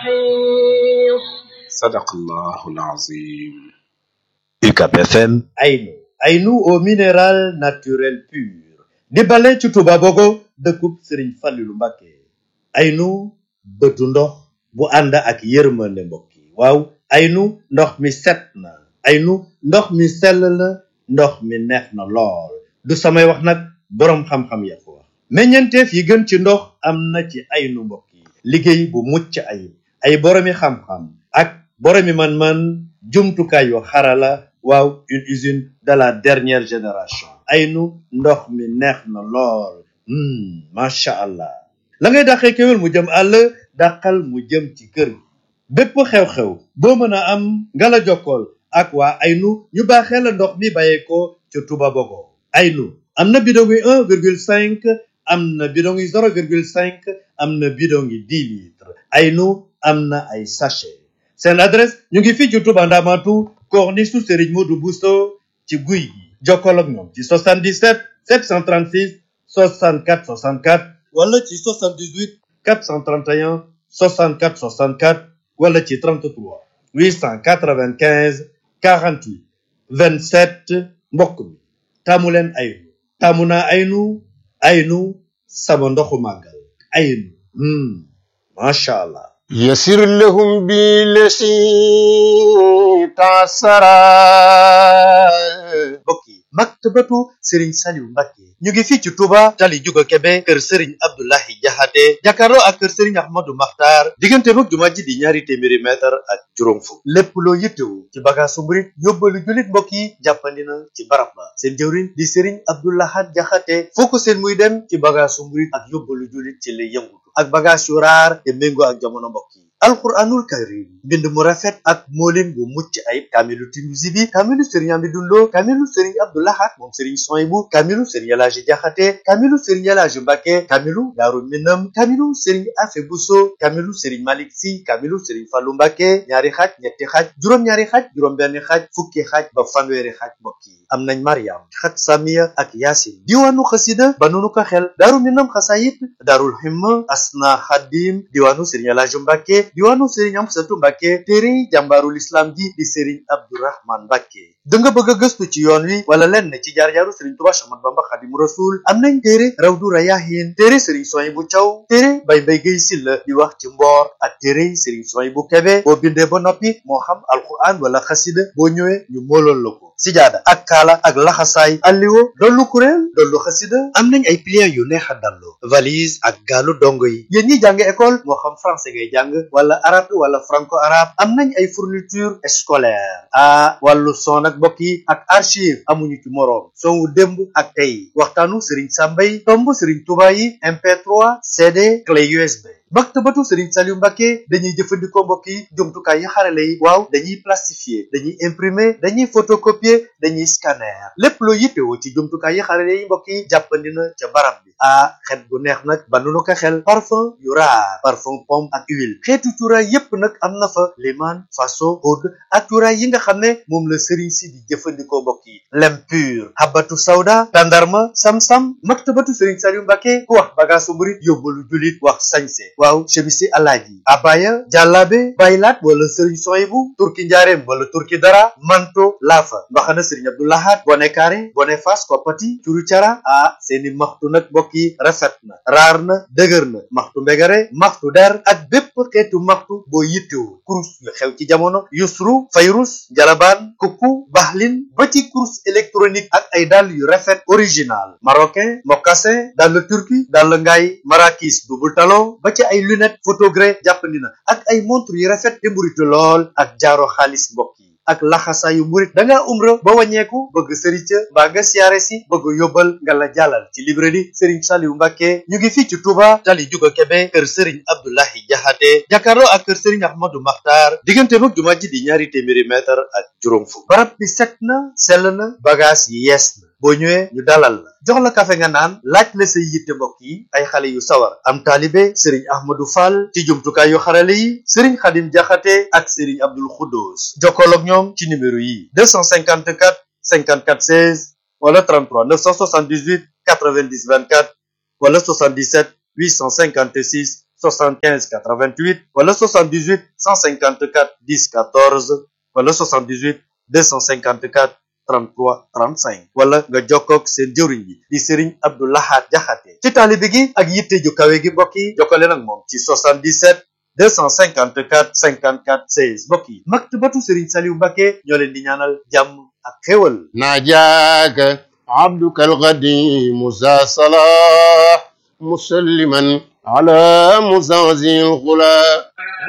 Sadaqallahul azim. UCAB FM. Aynu au minéral naturel pur di bale ci Touba Bogo dëkkub Serigne Fallilou Mbacké. Aynu bëtu ndox bu ànd ak yërmande mbokk yi waaw aynu ndox mi set na aynu ndox mi sell na ndox mi neex na lool du samay wax nag boroom xam-xam ya ko wax meññeenteef yi gën ci ndox am na ci aynu mbokk yi liggéey bu mucc ayib ay boroomi xam-xam ak boroomi man-man jumtukaay yu xarala waaw une usine de la dernière génération aynu ndox mi neex na lool macha allah la ngay dàqee kéwél mu jëm àll dàqal mu jëm ci kër gi bépp xew-xew boo mën a am nga la jokkool ak waa aynu ñu baaxee la ndox mi bàyyeekoo ci Touba Bogo aynu am na bidon yi 1,5 am na bidon yi 0,5 am na bidon yi 10 litres aynu am na ay sachet seen adresse ñu ngi fii ci Touba Ndamatu corniche su Serigne Modou Bousso ci guy gi jokkool ak ñoom ci 77 736 64 64 wala ci 78 431 64 64 wala ci 33 895 48 27 mbokk mi taamu leen aynu taamu naa aynu sama ndoxu màggal aynu macha allah. يسر لهم بالذي تعسرا mbokk yi maktabatu Serigne Saliou Mbacké ñu ngi fii ci Touba tali Juga Kebe kër Serigne Abdoulahi Jaxate jàkkaarloo ak kër Serigne Ahmadou Makhtar diggante mag jumaa ji di ñaari téeméeri mètre ak juróom fukk lépp loo yittewu ci bagaasu murit yóbbalu jullit mbokk yi jàppandi na ci barab ba seen jëwriñ di Serigne Abdoulahat Jaxate foo ko seen muy dem ci bagaasu murit ak yóbbalu jullit ci lay yëngutu ak bagaas yu raar te méngoo ak jamono mbokk yi alquranul karim mbind mu rafet ak moolin bu mucc ayib kaamilu Tinuusi bi kaamilu Serigne Amidou Lo kaamilu Serigne Abdou Lahad moom Serigne Soyibu kaamilu Serigne Elaaji Jaxate kaamilu Serigne Elaaji Mbacké kaamilu Daaru Minam kaamilu Serigne Afe Buso kaamilu Serigne Malick Si kaamilu Serigne Fallu Mbacké ñaari xaaj ñetti xaaj juróom-ñaari xaaj juróom-benn xaaj fukki xaaj ba fanweeri xaaj mbokk yi am nañ Mariam xat Samiya ak Yaasin diwaanu xasida ba nunu ko xel Daaru Minam xasayit Daarul Himma Asna Xadim diwaanu Serigne Elaaji Mbacké diwaanu Serigne Amsatu Mbacké téere jàmbaarul islam ji di Serigne Abdourahman Mbacké da nga bëgg a gëstu ci yoon wi wala lenn ci jaar-jaaru Serigne Touba Ahmadu Bamba Xaadimu Rasuul am nañ téere Rawdu Rayaahiin téere Serigne Souhaïbou Thiaw téere Baye Mbaye Guèye Sylla di wax ci mboor ak téere Serigne Souhaïbou Kébé boo bindee ba noppi moo xam alquran wala xasida boo ñëwee ñu moolool la ko sijaada ak kaala ak laxasaay alliwo dollu kuréel dollu xasida am nañ ay pliants yu neex a dallu valise ak gaalu dongo yi yéen ñi jàng école moo xam français ngay jàng wala arabe wala franco arabe am nañ ay fourniture scolaire wàllu son ak mbokk yi ak archive amuñu ci moroom son wu démb ak tey waxtaanu Serigne Sambay tomb Serigne Touba yi MP3 CD clé USB maktabatu Serigne Saliou Mbacké dañuy jëfandikoo mbokk yi jumtukaay yi xarale yi waaw dañuy plastifier dañuy imprimer dañuy photocopier dañuy scanner lépp loo yittewoo ci jumtukaay yi xarale yi mbokk yi jàppandi na ca barab bi xet gu neex nag ba nu ko xel parfum yu raar parfum pomme ak huile xeetu cuuraay yépp nag am na fa liman faso oud ak cuuraay yi nga xam ne moom la Serigne si di jëfandikoo mbokk yi lem pur habatu sawda tandarma sam-sam maktabatu Serigne Saliou Mbacké ku wax bagaasu murit yóbbalu julit wax sañse waaw chemisi alaaji abaya jàllaabe baylaat wala Serigne Souhaïbou turki njaareem wala turki dara manto laafa mbaxana Serigne Abdou Lahad bone kaare bone fas koppati curu cara seeni maxtu nag mbokk yi rafet na raar na dëgër na maxtu mbegare maxtu der ak bépp xeetu maxtu boo yittewu kurus yu xew ci jamono yusru fayrus jalabaan kukku baxlin ba ci kurus électronique ak ay dàll yu rafet original marocain mocassin dàll turki dàll ngaay marakis double talon ba ci ay lunette photogré jàppandi na ak ay montre yu rafet te mburitu lool ak jaaro xaalis mbokk yi ak laxasaayu murit da ngaa umra ba wàññeeku bëgg sëriñ ca mbaa nga siyaare si bëgg yóbbal nga la jàllal ci librairie Serigne Saliou Mbacké ñu ngi fii ci Touba tali Juga Kebe kër Serigne Abdoulahi Jaxate jàkkaarloo ak kër Serigne Ahmadou Makhtar diggante mag jumaa ji di ñaari téeméeri mètre ak juróom fukk barab bi set na sell na bagage yi yees na boo ñëwee ñu dalal la jox la kafe nga naan laaj la say yitte mbokk yi ay xale yu sawar am taalibe Serigne Ahmadou Fall ci jumtukaay yu xarale yi Serigne Khadim Jaxate ak Serigne Abdoul Khoudous jokkool ak ñoom ci numéro yi 254 54 16 wala 33 978 90 24 wala 77 856 75 88 wala 78 154 10 14 wala 78 254 33 35 wala nga jokkoog seen jëwriñ yi di Serigne Abdou Lahad Jaxate ci taalibe gi ak yitte ju kawe gi mbokk yi jokkale nag moom ci 77 254 54 16 mbokk yi maktabatu Serigne Saliou Mbacké ñoo leen di ñaanal jàmm ak xéwal ناجاك عبدك القديم ذا صلاح مسلما على مزازي الغلا